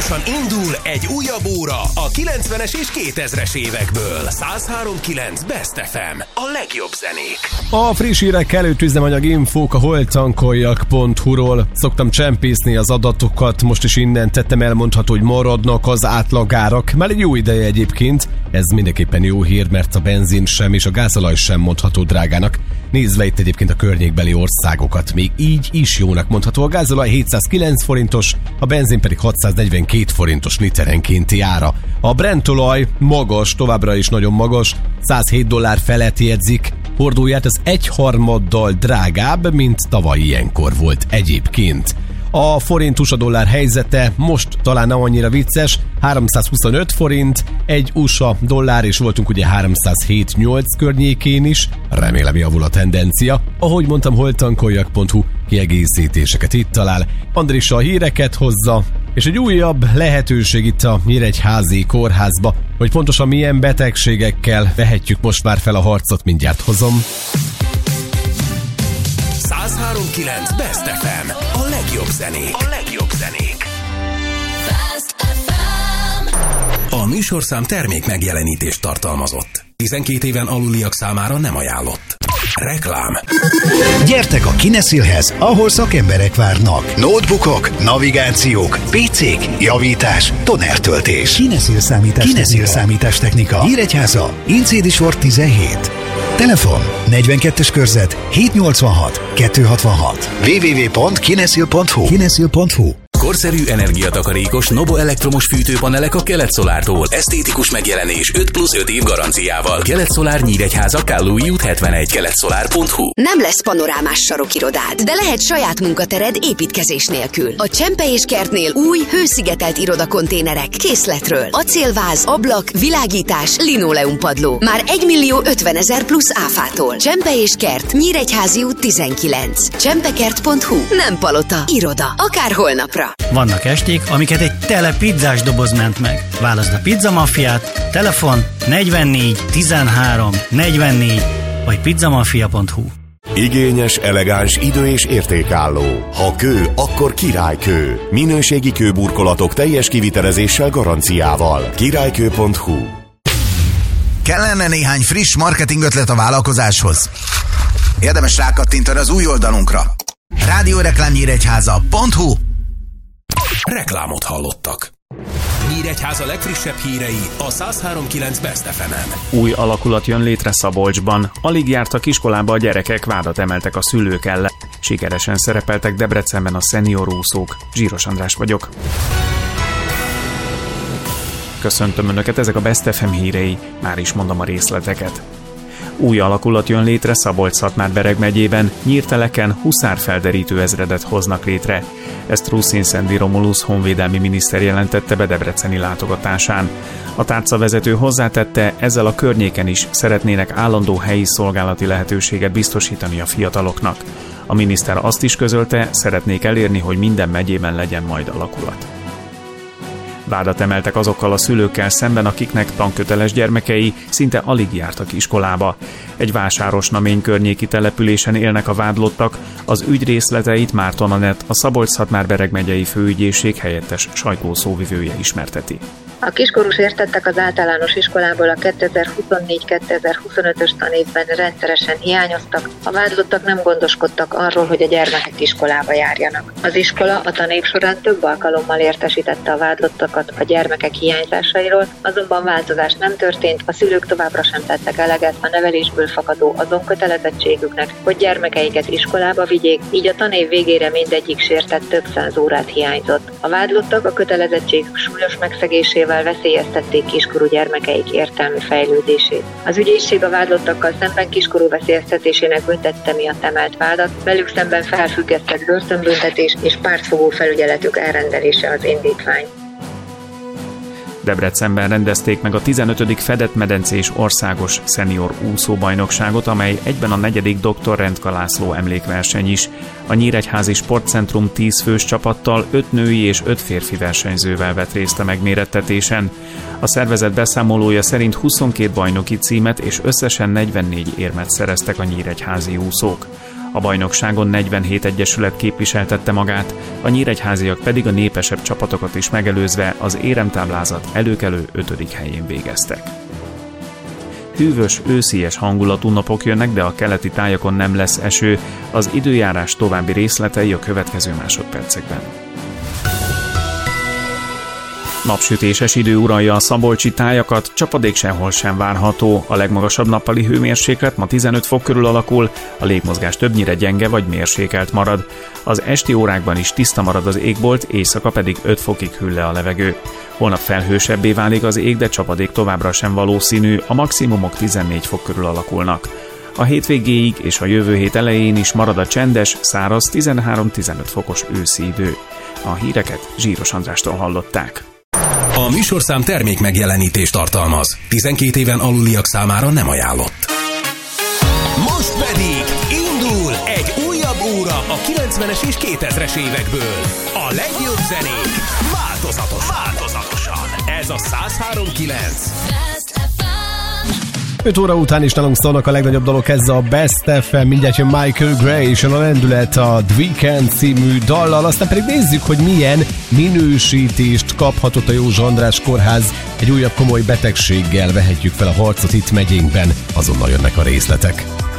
Hamarosan indul egy újabb óra a 90-es és 2000-es évekből. 103.9 Best FM. A legjobb zenék. A friss hírek előtt üzemanyag infók a holtankoljak.hu-ról. Szoktam csempészni az adatokat, most is innen tettem, elmondható, hogy maradnak az átlagárak. Már egy jó ideje egyébként. Ez mindenképpen jó hír, mert a benzin sem és a gázolaj sem mondható drágának. Nézve itt egyébként a környékbeli országokat, még így is jónak mondható. A gázolaj 709 forintos, a benzin pedig 642 forintos literenkénti ára. A Brent olaj magas, továbbra is nagyon magas, $107 felett jegyzik. Hordóját az 1/3 drágább, mint tavaly ilyenkor volt egyébként. A forint-USA dollár helyzete most talán nem annyira vicces, 325 forint, egy USA dollár, és voltunk ugye 307,8 környékén is, remélem javul a tendencia. Ahogy mondtam, holtankoljak.hu kiegészítéseket itt talál. Andrissa a híreket hozza, és egy újabb lehetőség itt a Nyíregyházi kórházba, hogy pontosan milyen betegségekkel vehetjük most már fel a harcot, mindjárt hozom. 103.9 Best FM. A legjobb zenék. A legjobb zenék. Best FM. A műsorszám termék megjelenítést tartalmazott. 12 éven aluliak számára nem ajánlott. Reklám. Gyertek a Kineszilhez, ahol szakemberek várnak. Notebookok, navigációk, PC-k, javítás, tonertöltés. Kineszil számítástechnika. Nyíregyháza, Incédi sor 17. Telefon 42-es körzet 786 266. www.kineszil.hu. Korszerű energiatakarékos Nobo elektromos fűtőpanelek a Kelet-Szolártól. Esztétikus megjelenés 5+5 év garanciával. Kelet-Szolár Nyíregyháza, Kálói út 71, keletszolár.hu. Nem lesz panorámás sarokirodád, de lehet saját munkatered építkezés nélkül. A Csempe és Kertnél új, hőszigetelt irodakonténerek készletről. Acélváz, ablak, világítás, linoleumpadló. Már 1.050.000 plusz áfától. Csempe és Kert, Nyíregyházi út 19. Csempekert.hu. Nem palota, iroda. Akár holnapra. Vannak esték, amiket egy tele pizzás doboz ment meg. Válaszd a Pizza Maffiát, telefon 44 13 44 vagy pizzamafia.hu. Igényes, elegáns, idő- és értékálló. Ha kő, akkor királykő. Minőségi kőburkolatok teljes kivitelezéssel, garanciával. Királykő.hu. Kellene néhány friss marketing ötlet a vállalkozáshoz? Érdemes rákattintani az új oldalunkra. Rádióreklámnyíregyháza.hu. Reklámot hallottak. Nyíregyháza legfrissebb hírei a 103.9 Best FM-en. Új alakulat jön létre Szabolcsban. Alig jártak iskolába a gyerekek, vádat emeltek a szülők ellen. Sikeresen szerepeltek Debrecenben a szenior úszók. Zsíros András vagyok. Köszöntöm Önöket, ezek a Best FM hírei. Már is mondom a részleteket. Új alakulat jön létre Szabolcs-Szatmár-Bereg megyében, Nyírteleken huszárfelderítő ezredet hoznak létre. Ezt Ruszin Szendi Romulus honvédelmi miniszter jelentette be debreceni látogatásán. A tárcavezető hozzátette, ezzel a környéken is szeretnének állandó helyi szolgálati lehetőséget biztosítani a fiataloknak. A miniszter azt is közölte, szeretnék elérni, hogy minden megyében legyen majd alakulat. Vádat emeltek azokkal a szülőkkel szemben, akiknek tanköteles gyermekei szinte alig jártak iskolába. Egy Vásárosnamény környéki településen élnek a vádlottak, az ügy részleteit Márton Anett, a Szabolcs-Szatmár-Bereg megyei főügyészség helyettes sajtószóvivője ismerteti. A kiskorú sértettek az általános iskolából a 2024-2025-ös tanévben rendszeresen hiányoztak, a vádlottak nem gondoskodtak arról, hogy a gyermekek iskolába járjanak. Az iskola a tanév során több alkalommal értesítette a vádlottakat a gyermekek hiányzásairól, azonban változás nem történt, a szülők továbbra sem tettek eleget a nevelésből fakadó azon kötelezettségüknek, hogy gyermekeiket iskolába vigyék, így a tanév végére mindegyik sértett több száz órát hiányzott. A vádlottak a kötelezettségük súlyos megszegésével veszélyeztették kiskorú gyermekeik értelmi fejlődését. Az ügyészség a vádlottakkal szemben kiskorú veszélyeztetésének büntette miatt emelt vádat, velük szemben felfüggesztett börtönbüntetés és pártfogó felügyeletük elrendelése az indítvány. Debrecenben rendezték meg a 15. Fedett medencés országos szenior úszóbajnokságot, amely egyben a 4. Dr. Rendka László emlékverseny is. A Nyíregyházi Sportcentrum 10 fős csapattal 5 női és 5 férfi versenyzővel vett részt a megmérettetésen. A szervezet beszámolója szerint 22 bajnoki címet és összesen 44 érmet szereztek a nyíregyházi úszók. A bajnokságon 47 egyesület képviseltette magát, a nyíregyháziak pedig a népesebb csapatokat is megelőzve az éremtáblázat előkelő 5. helyén végeztek. Hűvös, őszies hangulatú napok jönnek, de a keleti tájakon nem lesz eső, az időjárás további részletei a következő másodpercekben. Napsütéses idő uralja a szabolcsi tájakat, csapadék sehol sem várható, a legmagasabb nappali hőmérséklet ma 15 fok körül alakul, a légmozgás többnyire gyenge vagy mérsékelt marad. Az esti órákban is tiszta marad az égbolt, éjszaka pedig 5 fokig hűl le a levegő. Holnap felhősebbé válik az ég, de csapadék továbbra sem valószínű, a maximumok 14 fok körül alakulnak. A hétvégéig és a jövő hét elején is marad a csendes, száraz 13-15 fokos őszi idő. A híreket Zsíros Andrástól hallották. A műsorszám termék megjelenítést tartalmaz. 12 éven aluliak számára nem ajánlott. Most pedig indul egy újabb óra a 90-es és 2000-es évekből. A legjobb zenék változatosan. Ez a 103.9. 5 óra után is nálunk szólnak a legnagyobb dalok, ez a Best FM, mindjárt jön Michael Gray és a lendület a The Weeknd című dallal, aztán pedig nézzük, hogy milyen minősítést kaphatott a Józsa András Kórház. Egy újabb komoly betegséggel vehetjük fel a harcot itt megyénkben, azonnal jönnek a részletek.